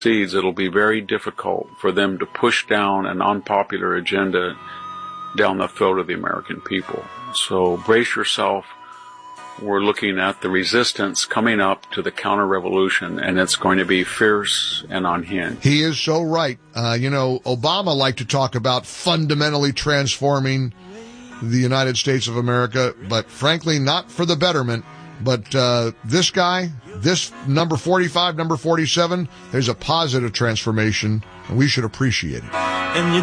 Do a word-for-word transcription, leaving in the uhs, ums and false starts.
succeeds, it'll be very difficult for them to push down an unpopular agenda down the throat of the American people. So brace yourself. We're looking at the resistance coming up to the counter-revolution, and it's going to be fierce and unhinged. He is so right. Uh, you know, Obama liked to talk about fundamentally transforming the United States of America, but frankly, not for the betterment. But uh, this guy, this number forty-five, number forty-seven, there's a positive transformation, and we should appreciate it. And you